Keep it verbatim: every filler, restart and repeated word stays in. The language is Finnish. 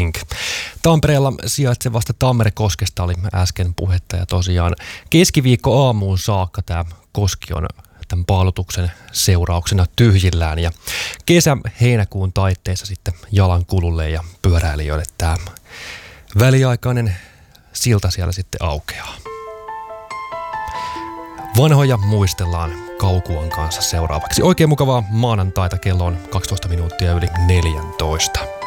Drink. Tampereella sijaitsevasta Tammerekoskesta oli äsken puhetta ja tosiaan keskiviikko aamuun saakka tämä koski on tämän paalutuksen seurauksena tyhjillään ja kesä-heinäkuun taitteessa sitten jalankululle ja pyöräilijöille tämä väliaikainen silta siellä sitten aukeaa. Vanhoja muistellaan Kaukuan kanssa seuraavaksi. Oikein mukavaa maanantaita, kello on kaksitoista minuuttia yli neljätoista.